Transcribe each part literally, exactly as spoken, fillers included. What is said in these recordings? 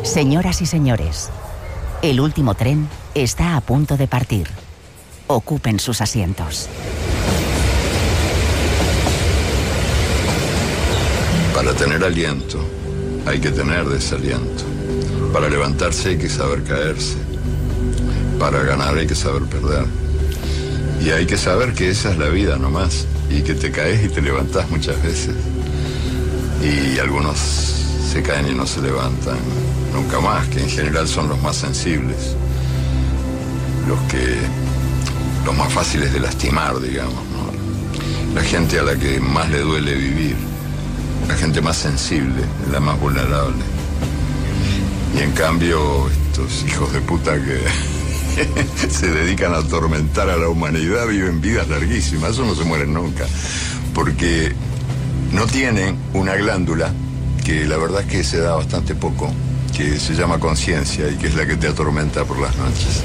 Señoras y señores, el último tren está a punto de partir. Ocupen sus asientos. Para tener aliento, hay que tener desaliento. Para levantarse hay que saber caerse. Para ganar hay que saber perder. Y hay que saber que esa es la vida nomás. Y que te caes y te levantás muchas veces. Y algunos se caen y no se levantan nunca más, que en general son los más sensibles. Los que... los más fáciles de lastimar, digamos, ¿no? La gente a la que más le duele vivir. La gente más sensible, la más vulnerable. Y en cambio, estos hijos de puta que se dedican a atormentar a la humanidad viven vidas larguísimas. Eso no se mueren nunca. Porque no tienen una glándula que la verdad es que se da bastante poco, que se llama conciencia y que es la que te atormenta por las noches.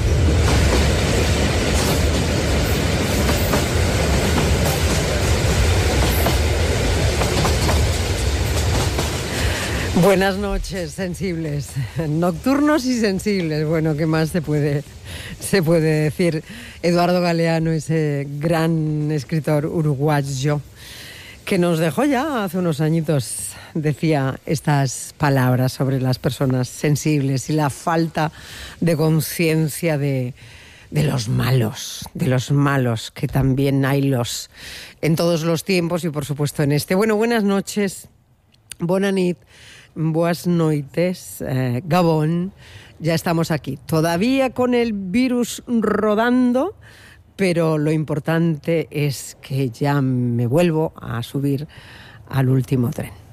Buenas noches, sensibles, nocturnos y sensibles. Bueno, ¿qué más se puede, se puede decir? Eduardo Galeano, ese gran escritor uruguayo, que nos dejó ya hace unos añitos, decía estas palabras sobre las personas sensibles y la falta de conciencia de, de los malos, de los malos, que también hay los en todos los tiempos y por supuesto en este. Bueno, buenas noches, bona nit. Buenas noites, eh, Gabón, ya estamos aquí, todavía con el virus rodando, pero lo importante es que ya me vuelvo a subir al último tren.